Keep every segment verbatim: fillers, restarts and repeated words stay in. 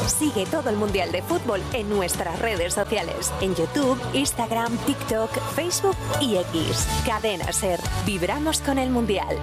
Sigue todo el Mundial de Fútbol en nuestras redes sociales, en YouTube, Instagram, TikTok, Facebook y X. Cadena SER. Vibramos con el Mundial.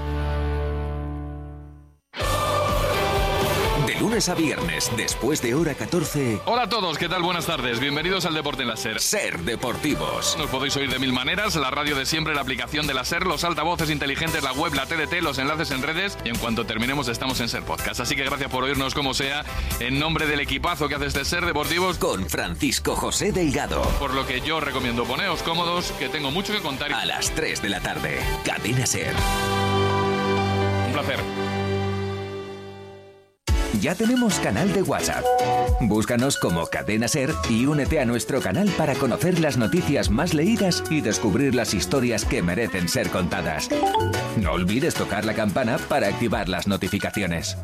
De lunes a viernes, después de hora catorce. Hola a todos, ¿qué tal? Buenas tardes. Bienvenidos al Deporte en la SER. SER Deportivos. Nos podéis oír de mil maneras: la radio de siempre, la aplicación de la SER, los altavoces inteligentes, la web, la T D T, los enlaces en redes, y en cuanto terminemos estamos en SER Podcast. Así que gracias por oírnos como sea, en nombre del equipazo que hace este SER Deportivos, con Francisco José Delgado. Por lo que yo recomiendo poneos cómodos, que tengo mucho que contar. A las tres de la tarde, Cadena SER. Un placer. Ya tenemos canal de WhatsApp. Búscanos como Cadena SER y únete a nuestro canal para conocer las noticias más leídas y descubrir las historias que merecen ser contadas. No olvides tocar la campana para activar las notificaciones.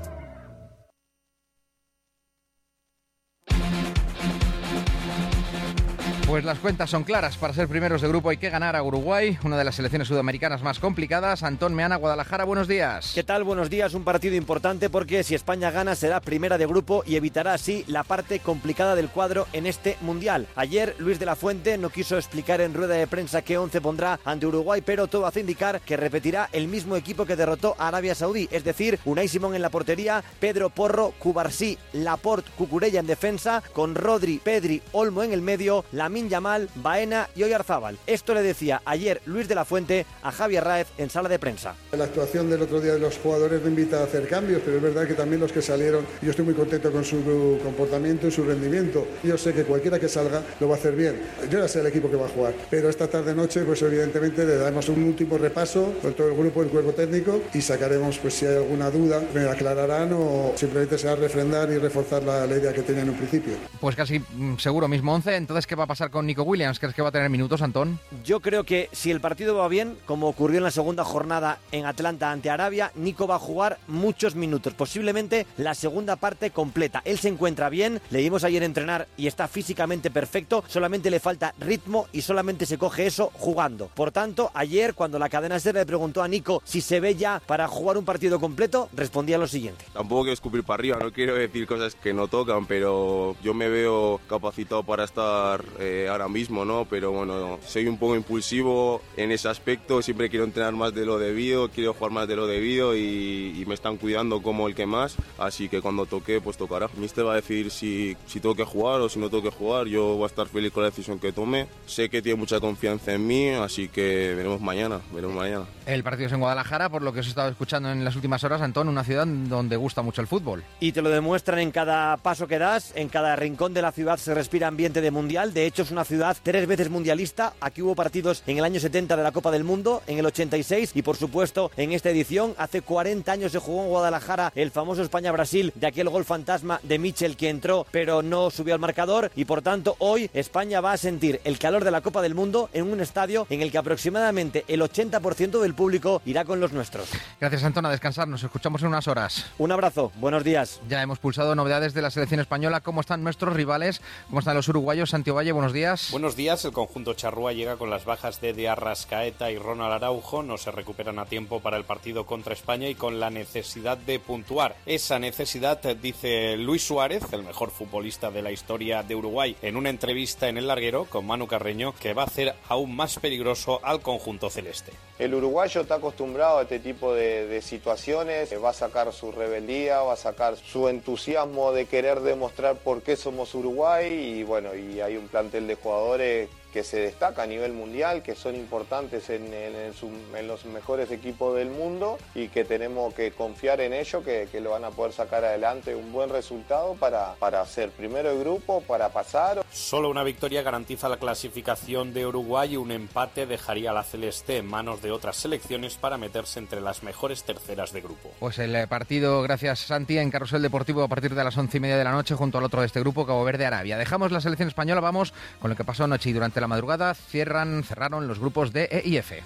Pues las cuentas son claras. Para ser primeros de grupo hay que ganar a Uruguay, una de las selecciones sudamericanas más complicadas. Antón Meana, Guadalajara, buenos días. ¿Qué tal? Buenos días. Un partido importante porque si España gana será primera de grupo y evitará así la parte complicada del cuadro en este Mundial. Ayer Luis de la Fuente no quiso explicar en rueda de prensa qué once pondrá ante Uruguay, pero todo hace indicar que repetirá el mismo equipo que derrotó a Arabia Saudí, es decir, Unai Simón en la portería, Pedro Porro, Cubarsí, Laporte, Cucurella en defensa, con Rodri, Pedri, Olmo en el medio, Lamine Yamal, Baena y Oyarzábal. Esto le decía ayer Luis de la Fuente a Javier Raez en sala de prensa. La actuación del otro día de los jugadores me invita a hacer cambios, pero es verdad que también los que salieron, yo estoy muy contento con su comportamiento y su rendimiento. Yo sé que cualquiera que salga lo va a hacer bien. Yo ya sé el equipo que va a jugar, pero esta tarde-noche pues evidentemente le damos un último repaso con todo el grupo, el cuerpo técnico, y sacaremos, pues si hay alguna duda, me aclararán o simplemente será refrendar y reforzar la, la idea que tenía en un principio. Pues casi seguro mismo once. Entonces, ¿qué va a pasar con Nico Williams? ¿Crees que va a tener minutos, Antón? Yo creo que si el partido va bien, como ocurrió en la segunda jornada en Atlanta ante Arabia, Nico va a jugar muchos minutos, posiblemente la segunda parte completa. Él se encuentra bien, le dimos ayer entrenar y está físicamente perfecto, solamente le falta ritmo y solamente se coge eso jugando. Por tanto, ayer cuando la cadena SER le preguntó a Nico si se ve ya para jugar un partido completo, respondía lo siguiente. Tampoco quiero escupir para arriba, no quiero decir cosas que no tocan, pero yo me veo capacitado para estar eh, ahora mismo, ¿no? Pero bueno, soy un poco impulsivo en ese aspecto, siempre quiero entrenar más de lo debido, quiero jugar más de lo debido y, y me están cuidando como el que más, así que cuando toque, pues tocará. El míster va a decidir si, si tengo que jugar o si no tengo que jugar, yo voy a estar feliz con la decisión que tome, sé que tiene mucha confianza en mí, así que veremos mañana, veremos mañana. El partido es en Guadalajara, por lo que os he estado escuchando en las últimas horas, Antón, una ciudad donde gusta mucho el fútbol. Y te lo demuestran en cada paso que das, en cada rincón de la ciudad se respira ambiente de mundial, de hecho es una ciudad tres veces mundialista. Aquí hubo partidos en el año setenta de la Copa del Mundo, en el ochenta y seis y por supuesto en esta edición. Hace cuarenta años se jugó en Guadalajara el famoso España-Brasil, de aquel gol fantasma de Michel que entró pero no subió al marcador, y por tanto hoy España va a sentir el calor de la Copa del Mundo en un estadio en el que aproximadamente el ochenta por ciento del público irá con los nuestros. Gracias, Antón, a descansar, nos escuchamos en unas horas. Un abrazo, buenos días. Ya hemos pulsado novedades de la selección española. ¿Cómo están nuestros rivales? ¿Cómo están los uruguayos? Santi Valle, buenos días. Buenos días. El conjunto charrúa llega con las bajas de De Arrascaeta y Ronald Araujo, no se recuperan a tiempo para el partido contra España y con la necesidad de puntuar. Esa necesidad, dice Luis Suárez, el mejor futbolista de la historia de Uruguay, en una entrevista en El Larguero con Manu Carreño, que va a hacer aún más peligroso al conjunto celeste. El uruguayo está acostumbrado a este tipo de, de situaciones, va a sacar su rebeldía, va a sacar su entusiasmo de querer demostrar por qué somos Uruguay, y bueno, y hay un plantel de jugadores que se destaca a nivel mundial, que son importantes en, en, en, su, en los mejores equipos del mundo, y que tenemos que confiar en ellos, que, que lo van a poder sacar adelante un buen resultado para, para ser primero de grupo, para pasar. Solo una victoria garantiza la clasificación de Uruguay y un empate dejaría a la celeste en manos de otras selecciones para meterse entre las mejores terceras de grupo. Pues el partido, gracias Santi, en Carrusel Deportivo a partir de las once y media de la noche junto al otro de este grupo, Cabo Verde Arabia. Dejamos la selección española, vamos con lo que pasó anoche y durante la madrugada. Cierran, cerraron los grupos D, E y F.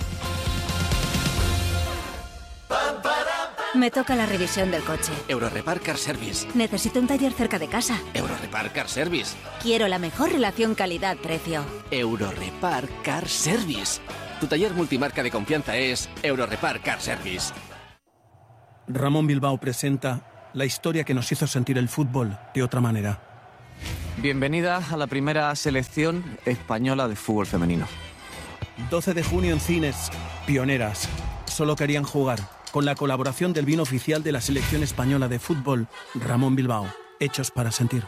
Me toca la revisión del coche. Eurorepar Car Service. Necesito un taller cerca de casa. Eurorepar Car Service. Quiero la mejor relación calidad-precio. Eurorepar Car Service. Tu taller multimarca de confianza es Eurorepar Car Service. Ramón Bilbao presenta la historia que nos hizo sentir el fútbol de otra manera. Bienvenida a la primera selección española de fútbol femenino. doce de junio en cines, Pioneras. Solo querían jugar, con la colaboración del vino oficial de la selección española de fútbol, Ramón Bilbao. Hechos para sentir.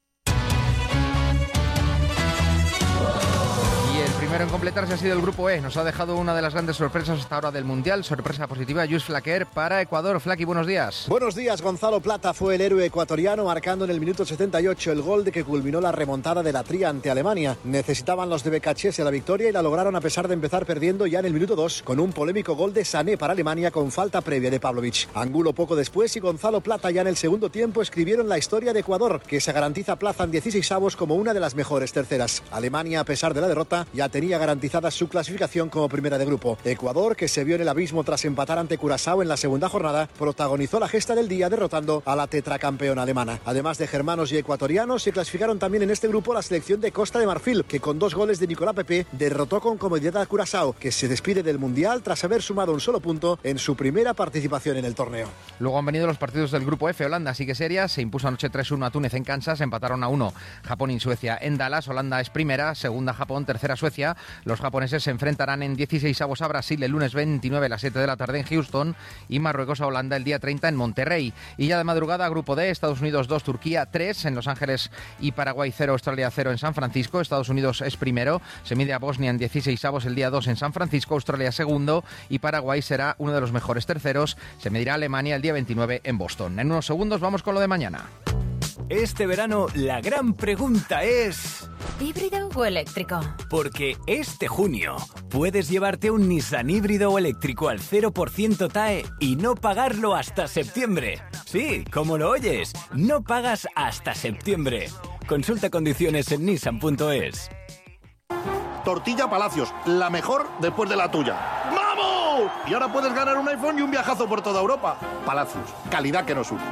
Primero en completarse ha sido el grupo E. Nos ha dejado una de las grandes sorpresas hasta ahora del Mundial. Sorpresa positiva, Lluís Flaquer para Ecuador. Flaqui, buenos días. Buenos días. Gonzalo Plata fue el héroe ecuatoriano, marcando en el minuto setenta y ocho el gol de que culminó la remontada de la Tría ante Alemania. Necesitaban los de Becachese la victoria y la lograron a pesar de empezar perdiendo ya en el minuto dos con un polémico gol de Sané para Alemania con falta previa de Pavlovic. Angulo poco después y Gonzalo Plata ya en el segundo tiempo escribieron la historia de Ecuador, que se garantiza plaza en dieciseisavos como una de las mejores terceras. Alemania, a pesar de la derrota, ya tenía garantizada su clasificación como primera de grupo. Ecuador, que se vio en el abismo tras empatar ante Curazao en la segunda jornada, protagonizó la gesta del día derrotando a la tetracampeona alemana. Además de germanos y ecuatorianos, se clasificaron también en este grupo la selección de Costa de Marfil, que con dos goles de Nicolás Pepe derrotó con comodidad a Curazao, que se despide del Mundial tras haber sumado un solo punto en su primera participación en el torneo. Luego han venido los partidos del grupo F. Holanda sigue seria, se impuso anoche tres uno a Túnez en Kansas, empataron a uno Japón y Suecia en Dallas. Holanda es primera, segunda Japón, tercera Suecia. Los japoneses se enfrentarán en dieciseisavos a Brasil el lunes veintinueve a las siete de la tarde en Houston y Marruecos a Holanda el día treinta en Monterrey. Y ya de madrugada, grupo D, Estados Unidos dos, Turquía tres en Los Ángeles y Paraguay cero, Australia cero en San Francisco. Estados Unidos es primero, se mide a Bosnia en dieciseisavos el día dos en San Francisco, Australia segundo y Paraguay será uno de los mejores terceros, se medirá a Alemania el día veintinueve en Boston. En unos segundos vamos con lo de mañana. Este verano la gran pregunta es... ¿híbrido o eléctrico? Porque este junio puedes llevarte un Nissan híbrido o eléctrico al cero por ciento T A E y no pagarlo hasta septiembre. Sí, como lo oyes, no pagas hasta septiembre. Consulta condiciones en nissan punto es. Tortilla Palacios, la mejor después de la tuya. ¡Vamos! Y ahora puedes ganar un iPhone y un viajazo por toda Europa. Palacios, calidad que nos une.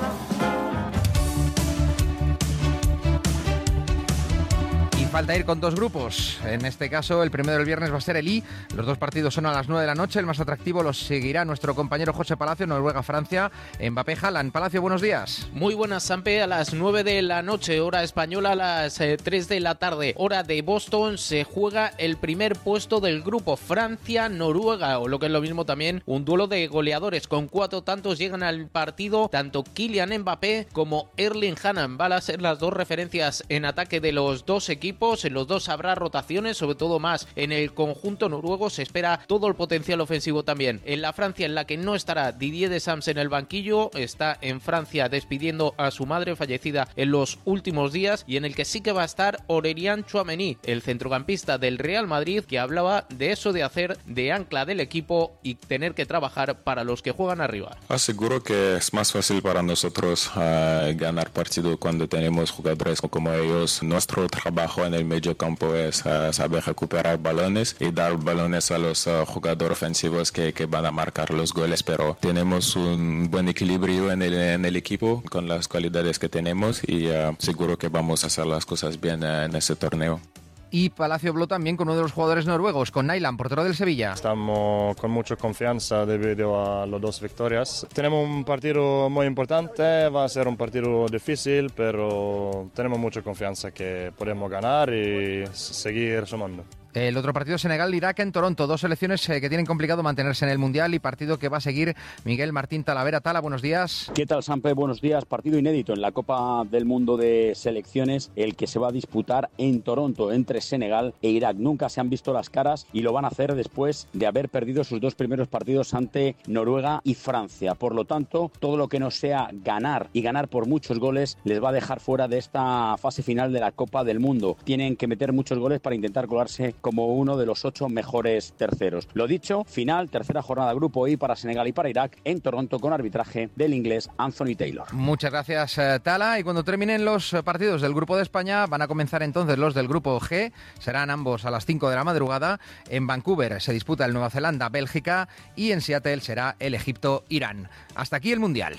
Falta ir con dos grupos. En este caso, el primero del viernes va a ser el I. Los dos partidos son a las nueve de la noche. El más atractivo los seguirá nuestro compañero José Palacio, Noruega-Francia. Mbappé, Haaland. Palacio, buenos días. Muy buenas, Sampe. A las nueve de la noche, hora española, a las eh, tres de la tarde, hora de Boston, se juega el primer puesto del grupo Francia-Noruega, o lo que es lo mismo también, un duelo de goleadores. Con cuatro tantos llegan al partido tanto Kylian Mbappé como Erling Haaland. Van a ser las dos referencias en ataque de los dos equipos. En los dos habrá rotaciones, sobre todo más en el conjunto noruego. Se espera todo el potencial ofensivo también. En la Francia, en la que no estará Didier Deschamps en el banquillo, está en Francia despidiendo a su madre fallecida en los últimos días, y en el que sí que va a estar Aurélien Tchouaméni, el centrocampista del Real Madrid, que hablaba de eso de hacer de ancla del equipo y tener que trabajar para los que juegan arriba. Aseguro que es más fácil para nosotros uh, ganar partido cuando tenemos jugadores como ellos. Nuestro trabajo en el medio campo es uh, saber recuperar balones y dar balones a los uh, jugadores ofensivos que, que van a marcar los goles, pero tenemos un buen equilibrio en el, en el equipo con las cualidades que tenemos y uh, seguro que vamos a hacer las cosas bien uh, en este torneo. Y Palacio habló también con uno de los jugadores noruegos, con Nyland, portero del Sevilla. Estamos con mucha confianza debido a las dos victorias. Tenemos un partido muy importante, va a ser un partido difícil, pero tenemos mucha confianza que podemos ganar y seguir sumando. El otro partido, Senegal-Irak en Toronto. Dos selecciones eh, que tienen complicado mantenerse en el Mundial y partido que va a seguir Miguel Martín Talavera. Tala, buenos días. ¿Qué tal, Sampe? Buenos días. Partido inédito en la Copa del Mundo de Selecciones, el que se va a disputar en Toronto entre Senegal e Irak. Nunca se han visto las caras y lo van a hacer después de haber perdido sus dos primeros partidos ante Noruega y Francia. Por lo tanto, todo lo que no sea ganar y ganar por muchos goles les va a dejar fuera de esta fase final de la Copa del Mundo. Tienen que meter muchos goles para intentar colarse como uno de los ocho mejores terceros. Lo dicho, final, tercera jornada grupo I para Senegal y para Irak en Toronto con arbitraje del inglés Anthony Taylor. Muchas gracias, Tala. Y cuando terminen los partidos del grupo de España, van a comenzar entonces los del grupo G. Serán ambos a las cinco de la madrugada. En Vancouver se disputa el Nueva Zelanda-Bélgica y en Seattle será el Egipto-Irán. Hasta aquí el Mundial.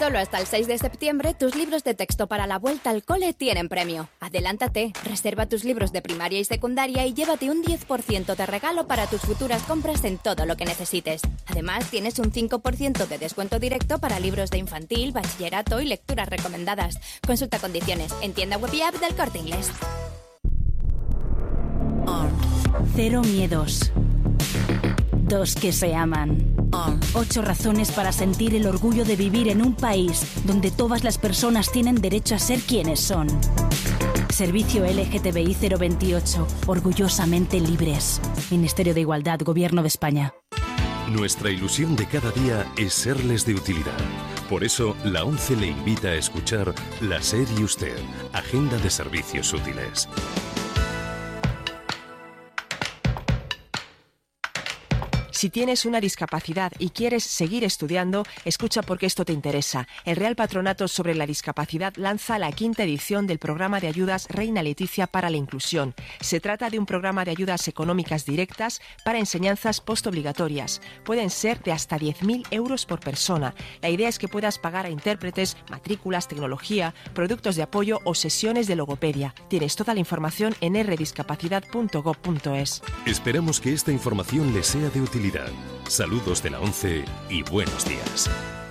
Solo hasta el seis de septiembre, tus libros de texto para la vuelta al cole tienen premio. Adelántate, reserva tus libros de primaria y secundaria y llévate un diez por ciento de regalo para tus futuras compras en todo lo que necesites. Además, tienes un cinco por ciento de descuento directo para libros de infantil, bachillerato y lecturas recomendadas. Consulta condiciones en tienda web y app del Corte Inglés. Cero miedos. Dos que se aman. Ocho razones para sentir el orgullo de vivir en un país donde todas las personas tienen derecho a ser quienes son. Servicio L G T B I cero veintiocho. Orgullosamente libres. Ministerio de Igualdad, Gobierno de España. Nuestra ilusión de cada día es serles de utilidad. Por eso, la ONCE le invita a escuchar La SER y Usted, Agenda de Servicios Útiles. Si tienes una discapacidad y quieres seguir estudiando, escucha porque esto te interesa. El Real Patronato sobre la Discapacidad lanza la quinta edición del programa de ayudas Reina Leticia para la Inclusión. Se trata de un programa de ayudas económicas directas para enseñanzas postobligatorias. Pueden ser de hasta diez mil euros por persona. La idea es que puedas pagar a intérpretes, matrículas, tecnología, productos de apoyo o sesiones de logopedia. Tienes toda la información en erre discapacidad punto gob punto es. Esperamos que esta información les sea de utilidad. Saludos de la ONCE y buenos días.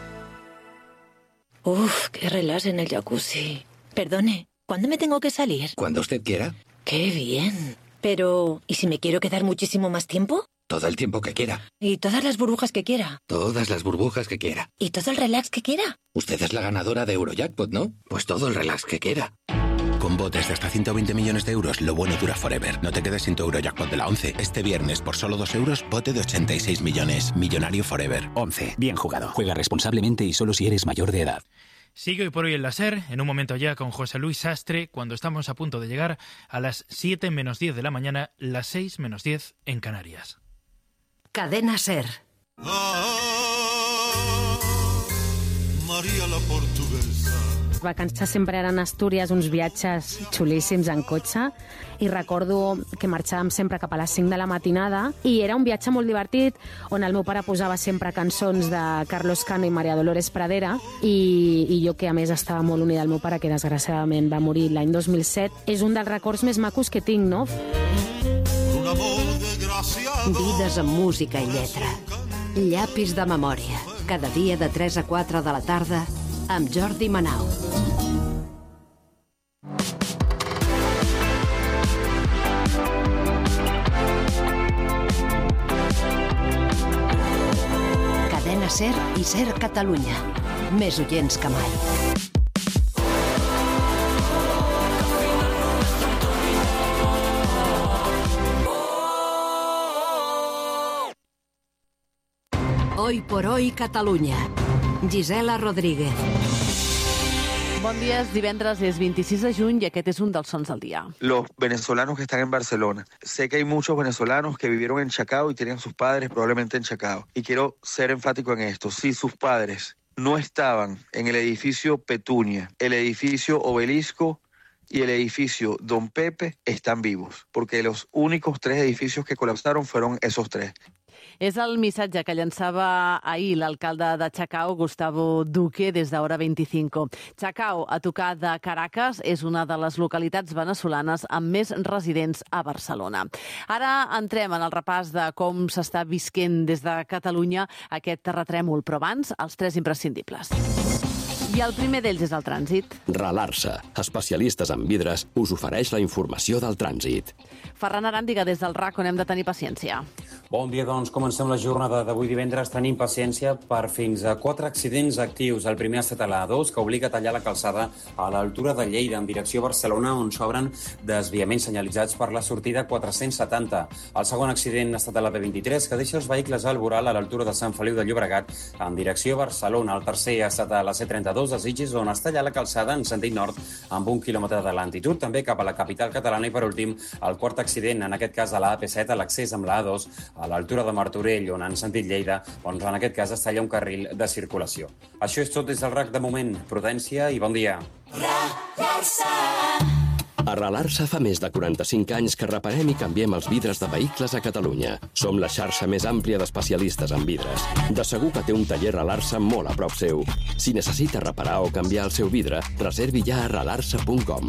Uf, qué relax en el jacuzzi. Perdone, ¿cuándo me tengo que salir? Cuando usted quiera. Qué bien. Pero, ¿y si me quiero quedar muchísimo más tiempo? Todo el tiempo que quiera. ¿Y todas las burbujas que quiera? Todas las burbujas que quiera. ¿Y todo el relax que quiera? Usted es la ganadora de Eurojackpot, ¿no? Pues todo el relax que quiera. Con botes de hasta ciento veinte millones de euros, lo bueno dura forever. No te quedes sin tu Eurojackpot de la ONCE. Este viernes, por solo dos euros, bote de ochenta y seis millones. Millonario forever. ONCE. Bien jugado. Juega responsablemente y solo si eres mayor de edad. Sigue hoy por hoy en la SER, en un momento ya con José Luis Sastre, cuando estamos a punto de llegar a las siete menos diez de la mañana, las seis menos diez en Canarias. Cadena SER. Ah, Maria la portuguesa. Vacances sempre eren a Astúries, uns viatges xulíssims en cotxe, i recordo que marxàvem sempre cap a les cinc de la matinada i era un viatge molt divertit on el meu pare posava sempre cançons de Carlos Cano i María Dolores Pradera i, i jo, que a més estava molt unida al meu pare, que desgraciadament va morir l'any dos mil set, és un dels records més macos que tinc, no? Vides amb música i lletra. Llapis de memòria. Cada dia de tres a quatre de la tarda amb Jordi Manau. Cadena SER i SER Catalunya. Més oients que mai. Hoy por hoy Catalunya. Gisela Rodríguez. Bon dia, és divendres, és vint-i-sis de juny i aquest és un dels sons del dia. Los venezolanos que están en Barcelona. Sé que hay muchos venezolanos que vivieron en Chacao y tenían sus padres probablemente en Chacao. Y quiero ser enfático en esto. Si sus padres no estaban en el edificio Petunia, el edificio Obelisco y el edificio Don Pepe, están vivos. Porque los únicos tres edificios que colapsaron fueron esos tres. És el missatge que llançava ahir l'alcalde de Chacao, Gustavo Duque, des d'Hora vint-i-cinc. Chacao, a tocar de Caracas, és una de les localitats venezolanes amb més residents a Barcelona. Ara entrem en el repàs de com s'està visquent des de Catalunya aquest terratrèmol, però abans, els tres imprescindibles. I el primer d'ells és el trànsit. Relar-se, especialistes en vidres, us ofereix la informació del trànsit. Ferran Aràndiga, des del R A C, on hem de tenir paciència. Bon dia, doncs comencem la jornada d'avui divendres tenint paciència per fins a quatre accidents actius. El primer ha estat a l'A dos, que obliga a tallar la calçada a l'altura de Lleida, en direcció a Barcelona, on s'obren desviaments senyalitzats per la sortida quatre-cents setanta. El segon accident ha estat a la B vint-i-tres, que deixa els vehicles al voral a l'altura de Sant Feliu de Llobregat, en direcció a Barcelona. El tercer ha estat a la C trenta-dos, a Sitges, on es talla la calçada en sentit nord amb un quilòmetre de lentitud, també cap a la capital catalana. I per últim, el quart accident, en aquest cas a la A P set, a l'accés amb la A dos, a l'altura de Martorell, on en sentit Lleida, on en aquest cas es talla un carril de circulació. Això és tot des del R A C de moment. Prudència i bon dia. Arrelar-se fa més de quaranta-cinc anys que reparem i canviem els vidres de vehicles a Catalunya. Som la xarxa més àmplia d'especialistes en vidres. De segur que té un taller Arrelar-se molt a prop seu. Si necessita reparar o canviar el seu vidre, reservi ja a arrelar-se punt com.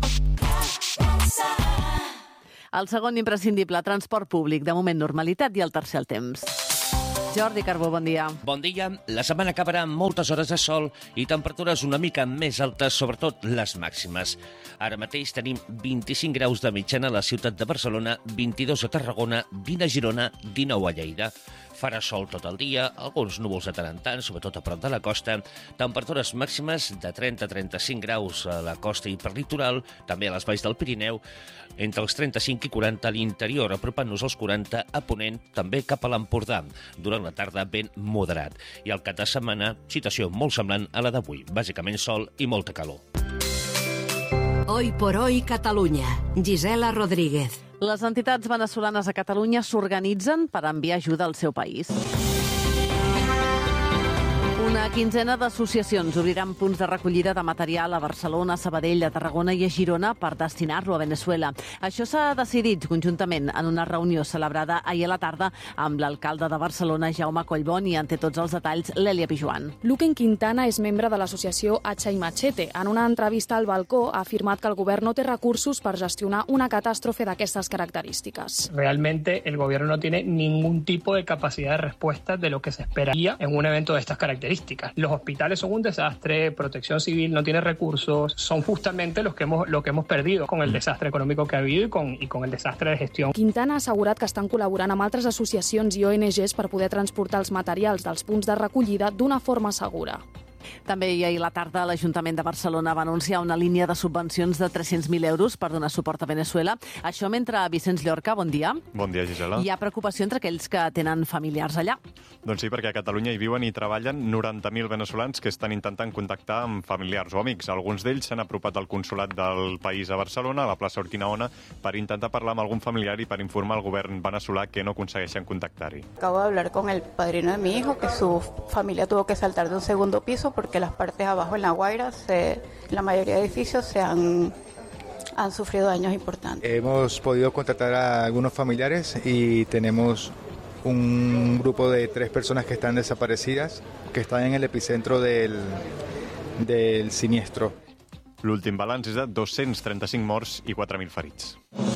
El segon imprescindible, transport públic, de moment normalitat, i el tercer el temps. Jordi Carbó, bon dia. Bon dia. La setmana acabarà amb moltes hores de sol i temperatures una mica més altes, sobretot les màximes. Ara mateix tenim vint-i-cinc graus de mitjana a la ciutat de Barcelona, vint-i-dos a Tarragona, vint a Girona, dinou a Lleida. Farà sol tot el dia, alguns núvols de tant en tant, sobretot a prop de la costa. Temperatures màximes de trenta a trenta-cinc graus a la costa i per litoral, també a les valls del Pirineu, entre els trenta-cinc i quaranta a l'interior, apropant-nos als quaranta a ponent, també cap a l'Empordà. Durant la tarda, vent moderat. I al cap de setmana, situació molt semblant a la d'avui. Bàsicament sol i molta calor. Hoy por hoy Catalunya. Gisela Rodríguez. Les entitats veneçolanes a Catalunya s'organitzen per enviar ajuda al seu país. Una quinzena d'associacions obriran punts de recollida de material a Barcelona, Sabadell, a Tarragona i a Girona per destinar-lo a Veneçuela. Això s'ha decidit conjuntament en una reunió celebrada ahir a la tarda amb l'alcalde de Barcelona, Jaume Collboni, i en té tots els detalls l'Èlia Pijuan. Luquen Quintana és membre de l'associació Hacha y Machete. En una entrevista al Balcó ha afirmat que el govern no té recursos per gestionar una catàstrofe d'aquestes característiques. Realmente el gobierno no tiene ningún tipo de capacidad de respuesta de lo que se esperaría en un evento de estas características. Los hospitales son un desastre, Protección Civil no tiene recursos, son justamente los que hemos, lo que hemos perdido con el desastre económico que ha habido y con, y con el desastre de gestión. Quintana ha assegurat que estan col·laborant amb altres associacions i O N Ges per poder transportar els materials dels punts de recollida d'una forma segura. També ahir a la tarda l'Ajuntament de Barcelona va anunciar una línia de subvencions de tres-cents mil euros per donar suport a Veneçuela. Això mentre Vicenç Llorca, bon dia. Bon dia, Gisela. Hi ha preocupació entre aquells que tenen familiars allà. Doncs sí, perquè a Catalunya hi viuen i treballen noranta mil veneçolans que estan intentant contactar amb familiars o amics. Alguns d'ells s'han apropat al consulat del país a Barcelona, a la plaça Urquinaona, per intentar parlar amb algun familiar i per informar al govern veneçolà que no aconsegueixen contactar-hi. Acabo de hablar con el padrino de mi hijo, que su familia tuvo que saltar de un segundo piso porque las partes abajo en La Guaira, se, la mayoría de edificios se han, han sufrido daños importantes. Hemos podido contactar a algunos familiares y tenemos un grupo de tres personas que están desaparecidas, que están en el epicentro del, del siniestro. L'últim balanç és de dos-cents trenta-cinc morts i quatre mil ferits.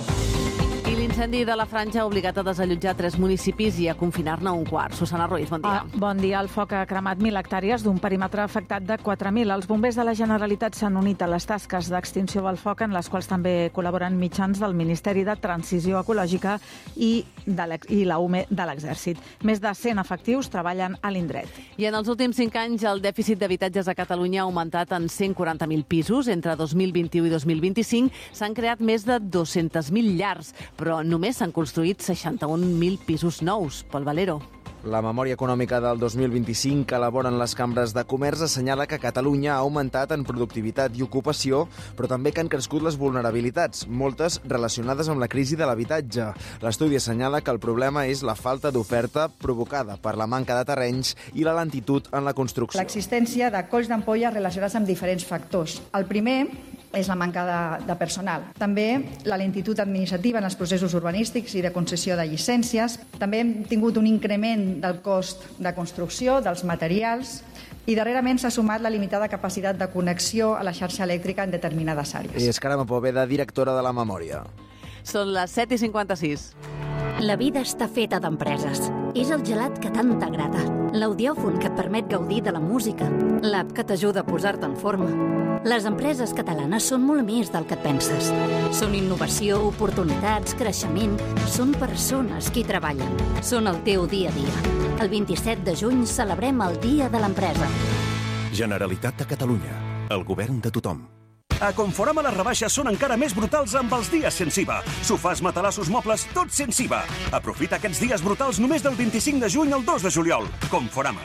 I l'incendi de la Franja ha obligat a desallotjar tres municipis i a confinar-ne un quart. Susana Ruiz, bon dia. Ah, bon dia. El foc ha cremat mil hectàrees d'un perímetre afectat de quatre mil. Els bombers de la Generalitat s'han unit a les tasques d'extinció del foc, en les quals també col·laboren mitjans del Ministeri de Transició Ecològica i, de i la U M E de l'Exèrcit. Més de cent efectius treballen a l'indret. I en els últims cinc anys el dèficit d'habitatges a Catalunya ha augmentat en cent quaranta mil pisos. Entre dos mil vint-i-u i dos mil vint-i-cinc s'han creat més de dos-centes mil llars, però només s'han construït seixanta-un mil pisos nous. Pol Valero. La memòria econòmica del dos mil vint-i-cinc que elaboren les cambres de comerç assenyala que Catalunya ha augmentat en productivitat i ocupació, però també que han crescut les vulnerabilitats, moltes relacionades amb la crisi de l'habitatge. L'estudi assenyala que el problema és la falta d'oferta provocada per la manca de terrenys i la lentitud en la construcció. L'existència de colls d'ampolla relacionats amb diferents factors. El primer és la manca de, de personal. També la lentitud administrativa en els processos urbanístics i de concessió de llicències. També hem tingut un increment del cost de construcció, dels materials, i darrerament s'ha sumat la limitada capacitat de connexió a la xarxa elèctrica en determinades àrees. I és Carme Poveda, directora de la memòria. Són les set i cinquanta-sis. La vida està feta d'empreses. És el gelat que tant t'agrada, l'audiòfon que et permet gaudir de la música, l'app que t'ajuda a posar-te en forma. Les empreses catalanes són molt més del que et penses. Són innovació, oportunitats, creixement. Són persones qui treballen. Són el teu dia a dia. El vint-i-set de juny celebrem el Dia de l'Empresa. Generalitat de Catalunya. El govern de tothom. A Conforama les rebaixes són encara més brutals amb els dies sense I V A. Sofàs, matalassos, mobles, tots sense I V A. Aprofita aquests dies brutals només del vint-i-cinc de juny al dos de juliol. Conforama.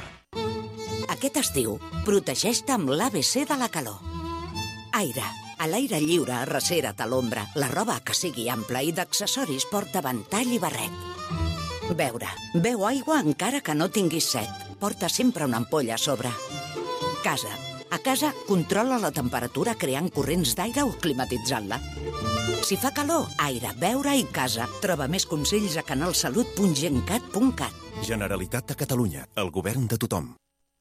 Aquest estiu, protegeix-te amb l'A B C de la calor. Aire. A l'aire lliure, arrecera't a l'ombra. La roba que sigui ampla i d'accessoris porta ventall i barret. Beure. Beu aigua encara que no tinguis set. Porta sempre una ampolla a sobre. Casa. A casa, controla la temperatura creant corrents d'aire o climatitzant-la. Si fa calor, aire, beure i casa. Troba més consells a canalsalut punt gencat punt cat. Generalitat de Catalunya, el govern de tothom.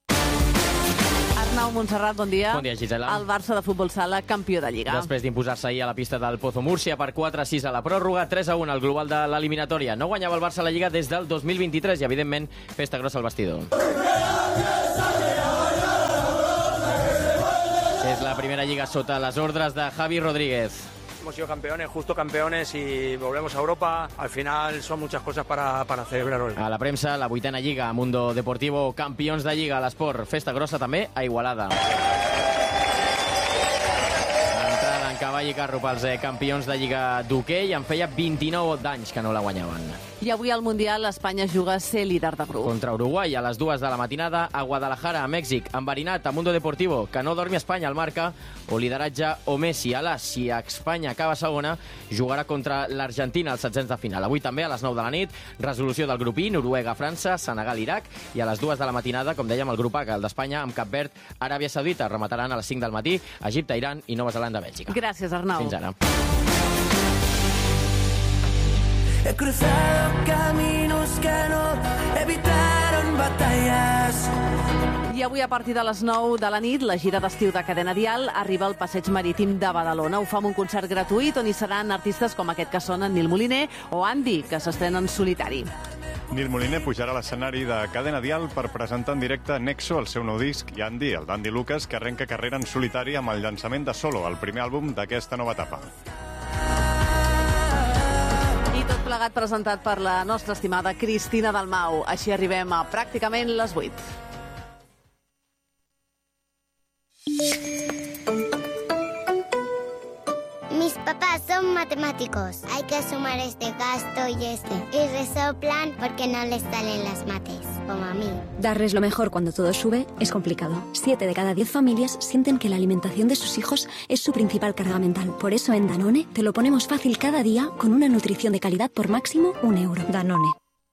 Arnau Montserrat, bon dia. Bon dia, Gisela. El Barça de futbol sala, campió de Lliga. Després d'imposar-se ahir a la pista del Pozo Múrcia per quatre a sis a la pròrroga, tres a un al global de l'eliminatòria. No guanyava el Barça la Lliga des del dos mil vint-i-tres i, evidentment, festa grossa al vestidor. És la primera Lliga sota les ordres de Javi Rodríguez. Hemos sido campeones, justo campeones, y volvemos a Europa. Al final son muchas cosas para, para celebrar hoy. A la premsa, la vuitena Lliga, Mundo Deportivo, campions de Lliga a l'esport. Festa grossa també a Igualada. Entrada en cavall i carro pels eh, campions de Lliga d'hoquei. En feia vint-i-nou d'anys que no la guanyaven. I avui al Mundial Espanya juga a ser líder de grup. Contra Uruguai a les dues de la matinada a Guadalajara, a Mèxic. Enverinat a Mundo Deportivo, que no dormi Espanya al marca, o lideratge o Messi. A les, si Espanya acaba segona, jugarà contra l'Argentina als setzents de final. Avui també a les nou de la nit, resolució del grup I, Noruega, França, Senegal, Iraq, i a les dues de la matinada, com dèiem, el grup A, el d'Espanya, amb Cap Verd, Aràbia Saudita. Remataran a les cinc del matí, Egipte, Iran i Nova Zelanda, Bèlgica. Gràcies, Arnau. Fins ara. He cruzado caminos que no evitaron batallas. I avui, a partir de les nou de la nit, la gira d'estiu de Cadena Dial arriba al Passeig Marítim de Badalona. Ho fa amb un concert gratuït on hi seran artistes com aquest que sonen Nil Moliner o Andy, que s'estrena en solitari. Nil Moliner pujarà a l'escenari de Cadena Dial per presentar en directe Nexo, el seu nou disc, i Andy, el d'Andy Lucas, que arrenca carrera en solitari amb el llançament de Solo, el primer àlbum d'aquesta nova etapa. I tot plegat presentat per la nostra estimada Cristina Dalmau. Així arribem a pràcticament les vuit. Mis papás son matemáticos. Hay que sumar este gasto y este. Y resoplan porque no les salen las mates, como a mí. Darles lo mejor cuando todo sube es complicado. Siete de cada diez familias sienten que la alimentación de sus hijos es su principal carga mental. Por eso en Danone te lo ponemos fácil cada día con una nutrición de calidad por máximo un euro. Danone.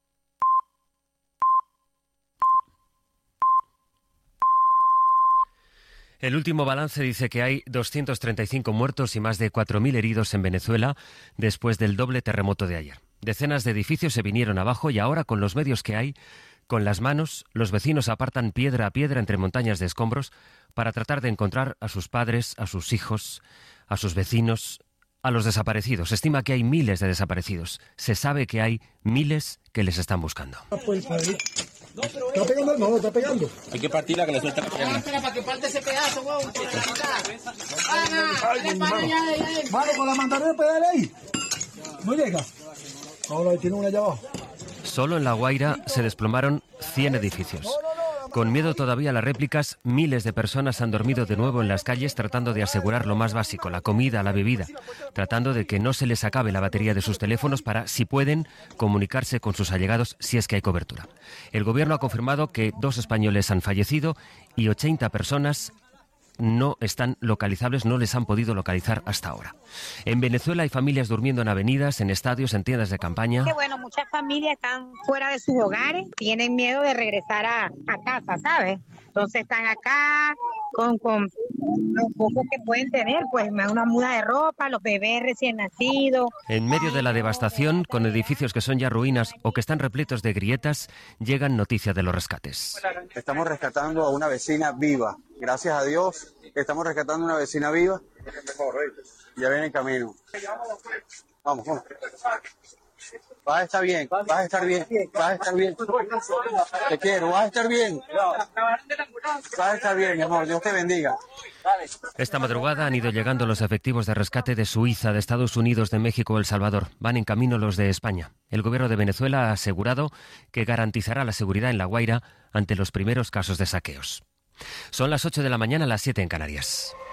El último balance dice que hay doscientos treinta y cinco muertos y más de cuatro mil heridos en Venezuela después del doble terremoto de ayer. Decenas de edificios se vinieron abajo y ahora, con los medios que hay, con las manos, los vecinos apartan piedra a piedra entre montañas de escombros para tratar de encontrar a sus padres, a sus hijos, a sus vecinos, a los desaparecidos. Se estima que hay miles de desaparecidos. Se sabe que hay miles que les están buscando. Está pegando el mono, está pegando. Hay que partirla que le suelta la pierna. Espera, para que parte ese pedazo, huevón. Ay, mano. Mano, con la mandarina pedale ahí. No llega. Ahora tiene una allá abajo. Solo en La Guaira se desplomaron cien edificios. Con miedo todavía a las réplicas, miles de personas han dormido de nuevo en las calles tratando de asegurar lo más básico, la comida, la bebida, tratando de que no se les acabe la batería de sus teléfonos para, si pueden, comunicarse con sus allegados si es que hay cobertura. El gobierno ha confirmado que dos españoles han fallecido y ochenta personas no están localizables, no les han podido localizar hasta ahora. En Venezuela hay familias durmiendo en avenidas, en estadios, en tiendas de campaña. Que bueno, muchas familias están fuera de sus hogares, tienen miedo de regresar a, a casa, ¿sabes? Entonces están acá con, con lo poco que pueden tener, pues una muda de ropa, los bebés recién nacidos. En medio de la devastación, con edificios que son ya ruinas o que están repletos de grietas, llegan noticias de los rescates. Estamos rescatando a una vecina viva. Gracias a Dios, estamos rescatando a una vecina viva. Ya viene en camino. Vamos, vamos. Vas a estar bien, vas a estar bien, vas a estar bien. Te quiero, vas a estar bien. Vas a estar bien, mi amor, Dios te bendiga. Esta madrugada han ido llegando los efectivos de rescate de Suiza, de Estados Unidos, de México, El Salvador. Van en camino los de España. El gobierno de Venezuela ha asegurado que garantizará la seguridad en La Guaira ante los primeros casos de saqueos. Son las ocho de la mañana, las siete en Canarias.